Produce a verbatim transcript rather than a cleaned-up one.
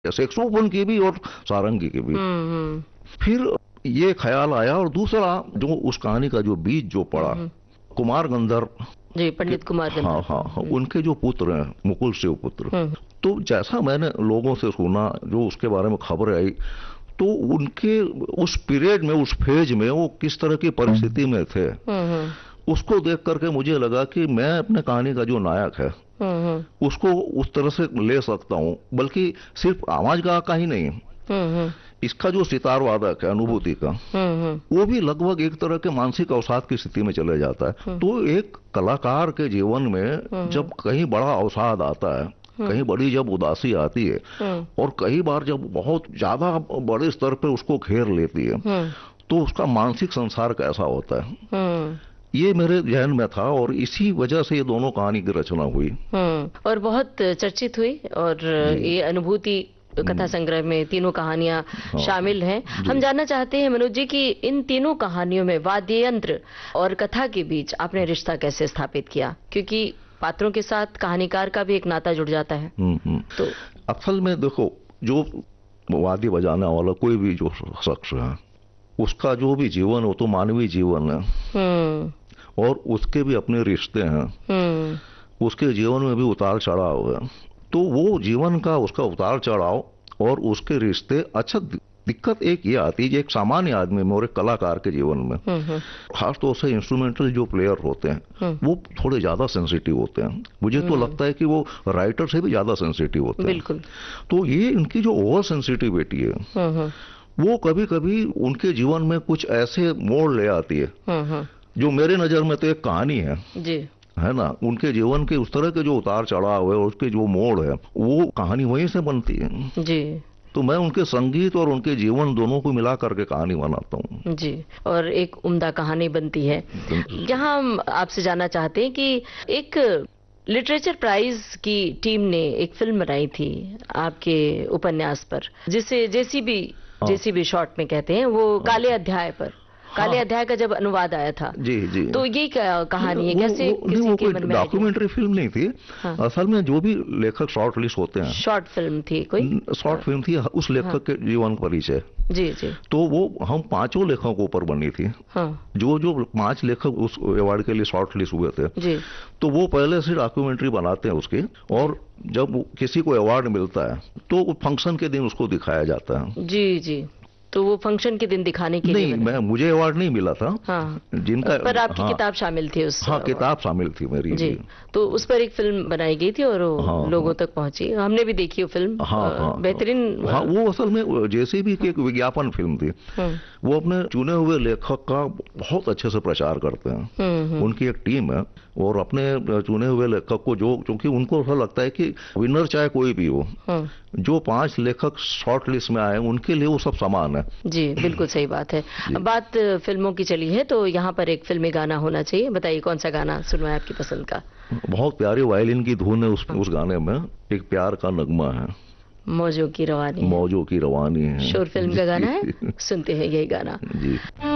Saxophone की भी और सारंगी की भी। फिर ये ख्याल आया, और दूसरा जो उस कहानी का जो बीज जो पड़ा, कुमार गंधर्व जी, पंडित कुमार गंधर्व, हाँ हाँ हाँ, उनके जो पुत्र हैं मुकुल शिव पुत्र, तो जैसा मैंने लोगों से सुना, जो उसके बारे में खबर आई, तो उनके उस पीरियड में, उस फेज में वो किस तरह की परिस्थिति में थे, उसको देख करके मुझे लगा कि मैं अपने कहानी का जो नायक है उसको उस तरह से ले सकता हूँ। बल्कि सिर्फ आवाज गा का ही नहीं, इसका जो सितार वादक है अनुभूति का, वो भी लगभग एक तरह के मानसिक अवसाद की स्थिति में चले जाता है। तो एक कलाकार के जीवन में जब कहीं बड़ा अवसाद आता है, कहीं बड़ी जब उदासी आती है, और कई बार जब बहुत ज्यादा बड़े स्तर पे उसको घेर लेती है, तो उसका मानसिक संसार कैसा होता है, ये मेरे जहन में था, और इसी वजह से ये दोनों कहानी की रचना हुई और बहुत चर्चित हुई। और ये अनुभूति कथा संग्रह में तीनों कहानियां हाँ, शामिल हैं। हम जानना चाहते हैं मनोज जी कि इन तीनों कहानियों में वाद्य यंत्र और कथा के बीच आपने रिश्ता कैसे स्थापित किया, क्योंकि पात्रों के साथ कहानीकार का भी एक नाता जुड़ जाता है। तो असल में देखो, जो वाद्य बजाने वाला कोई भी जो शख्स है, उसका जो भी जीवन हो तो मानवीय जीवन है, और उसके भी अपने रिश्ते हैं, उसके जीवन में भी उतार चढ़ाव है। तो वो जीवन का उसका उतार चढ़ाव और उसके रिश्ते, अच्छा दिक्कत एक ये आती है कि एक सामान्य आदमी में और एक कलाकार के जीवन में, खासतौर से इंस्ट्रूमेंटल जो प्लेयर होते हैं वो थोड़े ज्यादा सेंसिटिव होते हैं। मुझे तो लगता है कि वो राइटर से भी ज्यादा सेंसिटिव होते हैं। बिल्कुल। तो ये इनकी जो ओवर सेंसिटिविटी है, वो कभी कभी उनके जीवन में कुछ ऐसे मोड़ ले आती है जो मेरे नजर में तो एक कहानी है जी, है ना। उनके जीवन के उस तरह के जो उतार चढ़ाव है और उसके जो मोड़ है, वो कहानी वहीं से बनती है जी। तो मैं उनके संगीत और उनके जीवन दोनों को मिला करके कहानी बनाता हूँ जी, और एक उम्दा कहानी बनती है। यहाँ हम आपसे जानना चाहते हैं कि एक लिटरेचर प्राइज की टीम ने एक फिल्म बनाई थी आपके उपन्यास पर, जिसे जेसीबी जेसीबी शॉर्ट में कहते हैं, वो काले अध्याय पर, काले हाँ, अध्याय का जब अनुवाद आया था जी जी, तो ये क्या कहानी है, कैसे वो, किसी वो के मन में? डॉक्यूमेंट्री फिल्म नहीं थी हाँ, असल में जो भी लेखक शॉर्ट लिस्ट होते हैं, शॉर्ट फिल्म थी कोई, शॉर्ट हाँ, फिल्म थी उस लेखक हाँ, के जीवन परिचय जी जी। तो वो हम पांचों लेखकों पर बनी थी हाँ, जो जो पांच लेखक उस अवार्ड के लिए शॉर्ट लिस्ट हुए थे जी, तो वो पहले से डॉक्यूमेंट्री बनाते हैं उसकी, और जब किसी को अवार्ड मिलता है तो फंक्शन के दिन उसको दिखाया जाता है जी जी। तो वो फंक्शन के दिन दिखाने के नहीं, लिए मैं मुझे अवार्ड नहीं मिला था हाँ, जिनका पर आपकी हाँ, किताब शामिल थी उस हाँ, किताब शामिल थी मेरी जी। तो उस पर एक फिल्म बनाई गई थी और हाँ, लोगों हाँ, तक पहुंची, हमने भी देखी वो फिल्म हाँ, हाँ, बेहतरीन हाँ, वो असल में जेसीबी की एक विज्ञापन फिल्म थी। वो अपने चुने हुए लेखक का बहुत अच्छे से प्रचार करते हैं, उनकी एक टीम है, और अपने चुने हुए लेखक को, जो क्योंकि उनको ऐसा लगता है कि विनर चाहे कोई भी हो, जो पांच लेखक शॉर्ट लिस्ट में आए उनके लिए वो सब समान है जी। बिल्कुल सही बात है। बात फिल्मों की चली है तो यहाँ पर एक फिल्मी गाना होना चाहिए, बताइए कौन सा गाना सुनवाए आपकी पसंद का? बहुत प्यारी वायलिन की धुन है उस, उस गाने में, एक प्यार का नगमा है, मौजों की रवानी, मौजों की रवानी है, शोर फिल्म का गाना है, सुनते हैं यही गाना जी।